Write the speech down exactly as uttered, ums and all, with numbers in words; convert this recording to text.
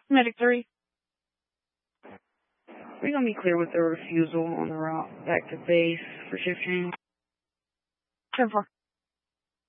Medic three. We're gonna be clear with the refusal on the route back to base for shift change. ten four.